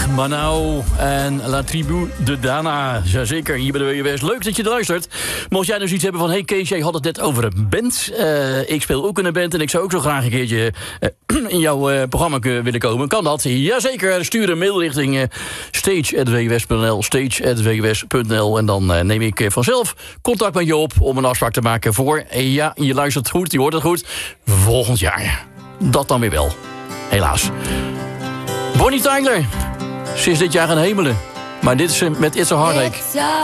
Manau en La Tribu de Dana. Jazeker, hier bij de WWS. Leuk dat je luistert. Mocht jij dus iets hebben van... Hey Kees, jij had het net over een band. Ik speel ook in een band en ik zou ook zo graag een keertje... in jouw programma willen komen. Kan dat? Jazeker. Stuur een mail richting stage@wws.nl. Stage@wws.nl. En dan neem ik vanzelf contact met je op... om een afspraak te maken voor... ja, je luistert goed, je hoort het goed. Volgend jaar. Dat dan weer wel. Helaas. Bonnie Tyler. Ze is dit jaar gaan hemelen. Maar dit is met It's a Heartache.